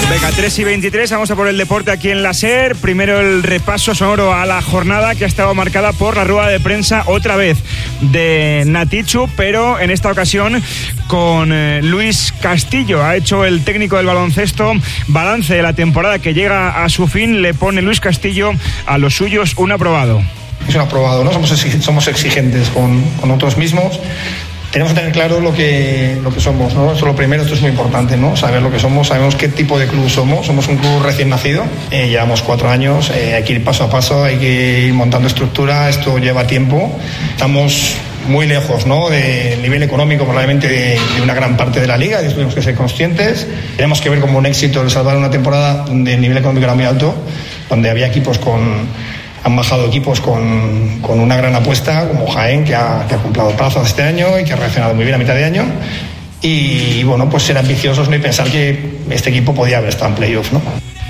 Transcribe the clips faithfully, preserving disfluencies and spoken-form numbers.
Venga, tres y veintitrés, vamos a por el deporte aquí en la SER. Primero el repaso sonoro a la jornada que ha estado marcada por la rueda de prensa otra vez de Natichu, pero en esta ocasión con eh, Luis Castillo. Ha hecho el técnico del baloncesto balance de la temporada que llega a su fin. Le pone Luis Castillo a los suyos un aprobado. Es un aprobado, ¿no? Somos exigentes, somos exigentes con, con nosotros mismos. Tenemos que tener claro lo que, lo que somos, ¿no? Esto es lo primero, esto es muy importante, ¿no? Saber lo que somos, sabemos qué tipo de club somos. Somos un club recién nacido, eh, llevamos cuatro años, eh, hay que ir paso a paso, hay que ir montando estructura, esto lleva tiempo. Estamos muy lejos, ¿no?, del nivel económico probablemente de, de una gran parte de la liga, y tenemos que ser conscientes. Tenemos que ver como un éxito el salvar una temporada donde el nivel económico era muy alto, donde había equipos con... Han bajado equipos con, con una gran apuesta, como Jaén, que ha, que ha cumplido plazos este año y que ha reaccionado muy bien a mitad de año. Y bueno, pues ser ambiciosos, ¿no?, y pensar que este equipo podía haber estado en playoff, ¿no?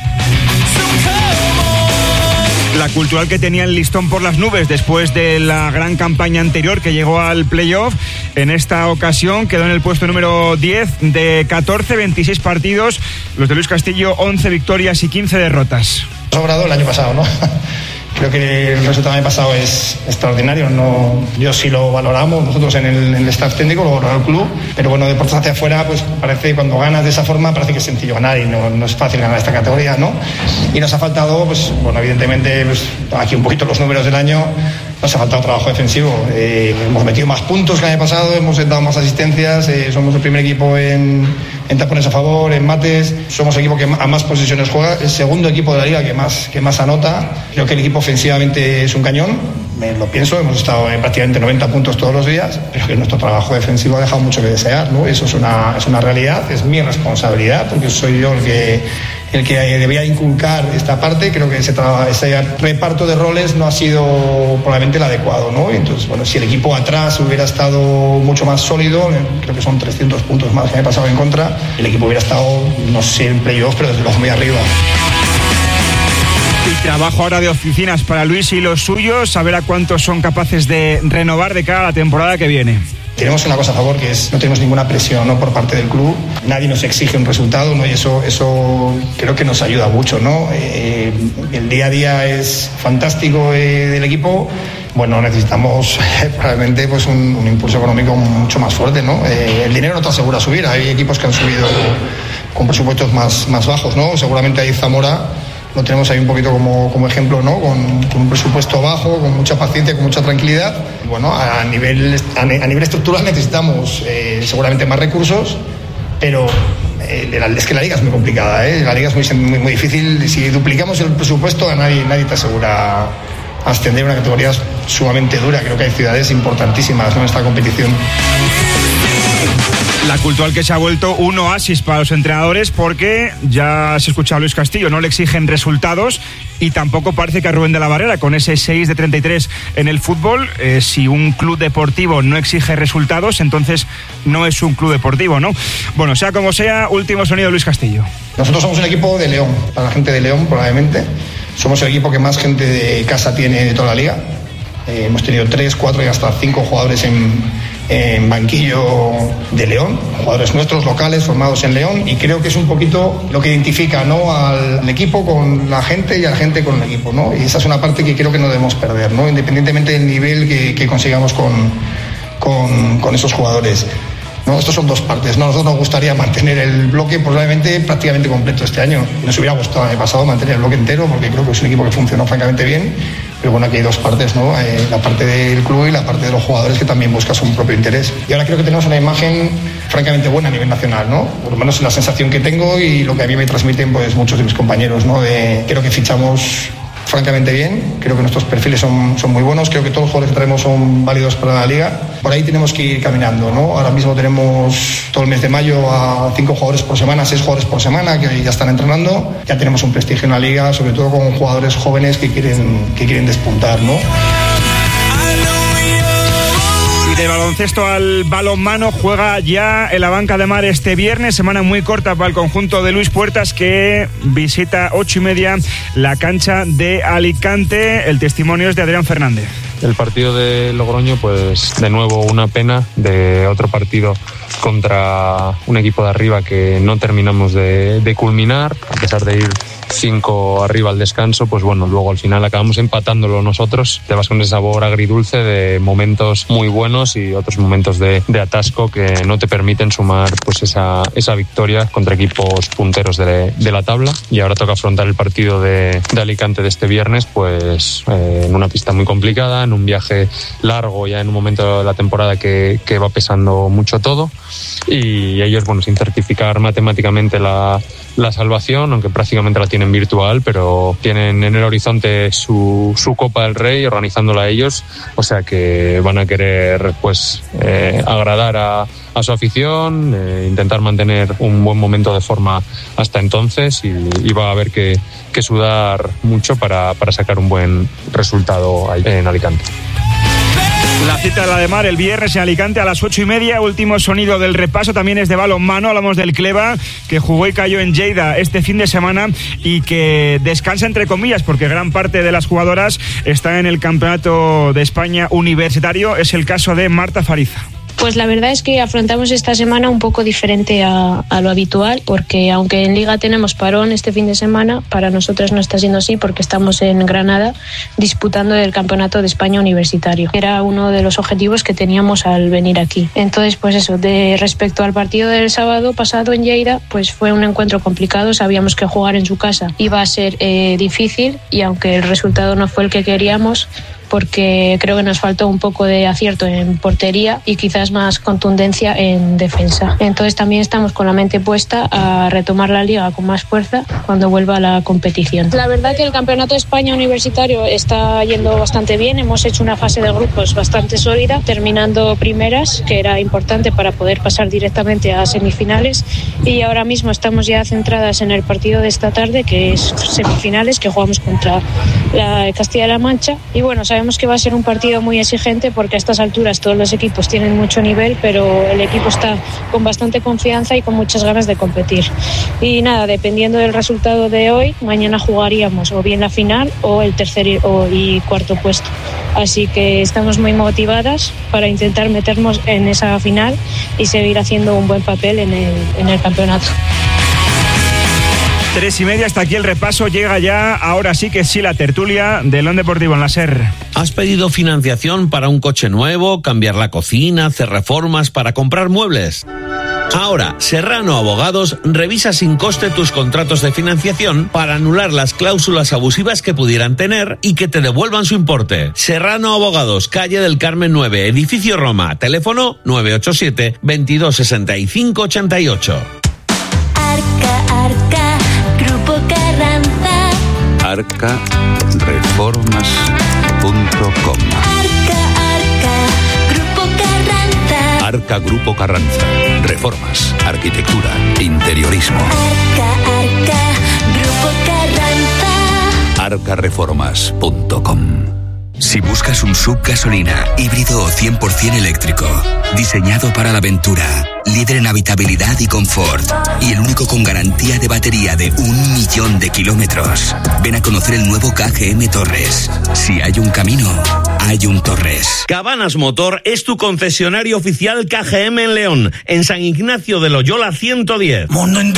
La Cultural, que tenía el listón por las nubes después de la gran campaña anterior que llegó al playoff, en esta ocasión quedó en el puesto número diez de catorce, veintiséis partidos. Los de Luis Castillo, once victorias y quince derrotas. Sobrado el año pasado, ¿no? Creo que el resultado del año pasado es extraordinario. No, yo sí lo valoramos, nosotros en el, en el staff técnico, lo valora el club, pero bueno, de puertas hacia afuera, pues parece, cuando ganas de esa forma, parece que es sencillo ganar y no, no es fácil ganar esta categoría, ¿no? Y nos ha faltado, pues bueno, evidentemente, pues, aquí un poquito los números del año, nos ha faltado trabajo defensivo. Eh, hemos metido más puntos que el año pasado, hemos dado más asistencias, eh, somos el primer equipo en, en tapones a favor, en mates, somos el equipo que a más posiciones juega, el segundo equipo de la liga que más, que más anota. Creo que el equipo ofensivamente es un cañón, me lo pienso, hemos estado en prácticamente noventa puntos todos los días, pero que nuestro trabajo defensivo ha dejado mucho que desear, ¿no? Eso es una, es una realidad, es mi responsabilidad, porque soy yo el que, el que debía inculcar esta parte. Creo que ese, tra- ese reparto de roles no ha sido probablemente el adecuado, ¿no? Y entonces, bueno, si el equipo atrás hubiera estado mucho más sólido, creo que son trescientos puntos más que me he pasado en contra, el equipo hubiera estado, no sé, en playoff, pero desde luego muy arriba. Y trabajo ahora de oficinas para Luis y los suyos, a ver a cuántos son capaces de renovar de cara a la temporada que viene. Tenemos una cosa a favor, que es no tenemos ninguna presión, ¿no?, por parte del club. Nadie nos exige un resultado, ¿no?, y eso, eso creo que nos ayuda mucho, ¿no? Eh, el día a día es fantástico eh, del equipo. Bueno, necesitamos eh, probablemente pues un, un impulso económico mucho más fuerte, ¿no? Eh, el dinero no te asegura subir. Hay equipos que han subido con presupuestos más, más bajos, ¿no? Seguramente ahí Zamora lo tenemos ahí un poquito como, como ejemplo, ¿no? Con, con un presupuesto bajo, con mucha paciencia, con mucha tranquilidad. Y bueno, a nivel, a nivel estructural necesitamos eh, seguramente más recursos, pero eh, es que la liga es muy complicada, ¿eh? La liga es muy, muy, muy difícil. Si duplicamos el presupuesto, a nadie, nadie te asegura ascender a una categoría sumamente dura. Creo que hay ciudades importantísimas, ¿no?, en esta competición. La Cultural, que se ha vuelto un oasis para los entrenadores, porque ya se escucha a Luis Castillo, no le exigen resultados, y tampoco parece que a Rubén de la Barrera, con ese seis de treinta y tres en el fútbol, eh, si un club deportivo no exige resultados, entonces no es un club deportivo, ¿no? Bueno, sea como sea, último sonido de Luis Castillo. Nosotros somos un equipo de León, para la gente de León probablemente. Somos el equipo que más gente de casa tiene de toda la liga. Eh, hemos tenido tres, cuatro y hasta cinco jugadores en, en banquillo de León, jugadores nuestros locales formados en León, y creo que es un poquito lo que identifica, ¿no?, al, al equipo con la gente y a la gente con el equipo, ¿no? Y esa es una parte que creo que no debemos perder, ¿no?, independientemente del nivel que, que consigamos con, con, con esos jugadores, ¿no? Estos son dos partes, ¿no? Nosotros nos gustaría mantener el bloque probablemente prácticamente completo este año. Nos hubiera gustado el año pasado mantener el bloque entero, porque creo que es un equipo que funcionó francamente bien. Pero bueno, aquí hay dos partes, ¿no? Eh, la parte del club y la parte de los jugadores, que también buscan su propio interés. Y ahora creo que tenemos una imagen francamente buena a nivel nacional, ¿no? Por lo menos es la sensación que tengo y lo que a mí me transmiten pues muchos de mis compañeros, ¿no? De, creo que fichamos francamente bien, creo que nuestros perfiles son, son muy buenos, creo que todos los jugadores que traemos son válidos para la liga. Por ahí tenemos que ir caminando, ¿no? Ahora mismo tenemos todo el mes de mayo a cinco jugadores por semana, seis jugadores por semana que ya están entrenando. Ya tenemos un prestigio en la liga, sobre todo con jugadores jóvenes que quieren, que quieren despuntar, ¿no? De baloncesto al balonmano, juega ya en la Banca de Mar este viernes, semana muy corta para el conjunto de Luis Puertas, que visita ocho y media la cancha de Alicante. El testimonio es de Adrián Fernández. el partido de Logroño, pues de nuevo una pena de otro partido contra un equipo de arriba que no terminamos de, de culminar, a pesar de ir cinco arriba al descanso, pues bueno, luego al final acabamos empatándolo nosotros. Te vas con ese sabor agridulce de momentos muy buenos y otros momentos de, de atasco que no te permiten sumar pues esa, esa victoria contra equipos punteros de, de la tabla. Y ahora toca afrontar el partido de, de Alicante de este viernes, pues eh, en una pista muy complicada, en un viaje largo, ya en un momento de la temporada que, que va pesando mucho todo, y ellos, bueno, sin certificar matemáticamente la, la salvación, aunque prácticamente la tienen virtual, pero tienen en el horizonte su, su Copa del Rey, organizándola ellos, o sea que van a querer pues eh, agradar a, a su afición, eh, intentar mantener un buen momento de forma hasta entonces, y, y va a haber que, que sudar mucho para, para sacar un buen resultado ahí en Alicante. La cita de la de Mar el viernes en Alicante a las ocho y media. Último sonido del repaso también es de balonmano. Hablamos del Cleva, que jugó y cayó en Lleida este fin de semana y que descansa entre comillas porque gran parte de las jugadoras está en el Campeonato de España Universitario. Es el caso de Marta Fariza. Pues la verdad es que afrontamos esta semana un poco diferente a, a lo habitual, porque aunque en Liga tenemos parón este fin de semana, para nosotros no está siendo así porque estamos en Granada disputando el Campeonato de España Universitario. Era uno de los objetivos que teníamos al venir aquí. Entonces, pues eso, de respecto al partido del sábado pasado en Lleida, pues fue un encuentro complicado. Sabíamos que jugar en su casa iba a ser eh, difícil, y aunque el resultado no fue el que queríamos, porque creo que nos faltó un poco de acierto en portería y quizás más contundencia en defensa. Entonces también estamos con la mente puesta a retomar la liga con más fuerza cuando vuelva a la competición. La verdad que el Campeonato de España Universitario está yendo bastante bien. Hemos hecho una fase de grupos bastante sólida, terminando primeras, que era importante para poder pasar directamente a semifinales, y ahora mismo estamos ya centradas en el partido de esta tarde, que es semifinales, que jugamos contra la Castilla-La Mancha. Y bueno, sabemos que va a ser un partido muy exigente porque a estas alturas todos los equipos tienen mucho nivel, pero el equipo está con bastante confianza y con muchas ganas de competir. Y nada, dependiendo del resultado de hoy, mañana jugaríamos o bien la final o el tercer y, o, y cuarto puesto. Así que estamos muy motivadas para intentar meternos en esa final y seguir haciendo un buen papel en el, en el campeonato. Tres y media, hasta aquí el repaso. Llega ya, ahora sí que sí, la tertulia de León Deportivo en la SER. ¿Has pedido financiación para un coche nuevo, cambiar la cocina, hacer reformas, para comprar muebles? Ahora, Serrano Abogados revisa sin coste tus contratos de financiación para anular las cláusulas abusivas que pudieran tener y que te devuelvan su importe. Serrano Abogados, calle del Carmen nueve, edificio Roma, teléfono nueve ocho siete, veintidós sesenta y cinco ochenta y ocho. Arca, Arca, Grupo Carranza. arca reformas punto com. Arca, Arca, Grupo Carranza. Arca Grupo Carranza. Reformas, arquitectura, interiorismo. Arca, Arca, Grupo Carranza. arca reformas punto com. Si buscas un sub gasolina, híbrido o cien por ciento eléctrico, diseñado para la aventura, líder en habitabilidad y confort, y el único con garantía de batería de un millón de kilómetros, ven a conocer el nuevo K G M Torres. Si hay un camino, hay un Torres. Cabanas Motor es tu concesionario oficial K G M en León, en San Ignacio de Loyola ciento diez. Mundo en